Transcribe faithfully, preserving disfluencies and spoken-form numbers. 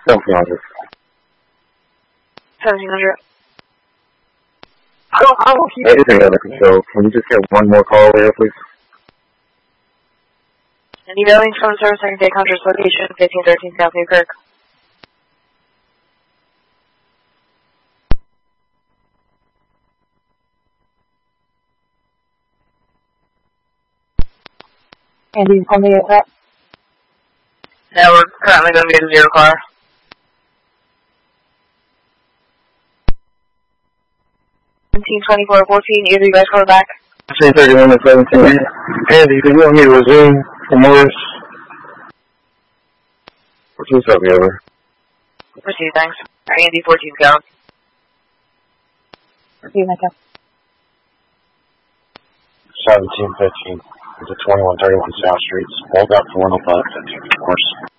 seventeen hundred. seventeen hundred. I don't, I don't keep anything under control. Can you just get one more call here, please? Any buildings from service I can take Hunter's location, fifteen thirteen South Newkirk. Andy, you call me at that? Yeah, we're currently going to be a zero car. seventeen twenty-four fourteen, either you guys call back. three thirty-one to seventeen. Andy, do you want me to resume for Morris? What's up, over? Proceed, thanks. Andy fourteen, go. See you, Micah. seventeen fifteen. It's a twenty-one thirty-one South Street. Hold up for one oh five fifteen, of course.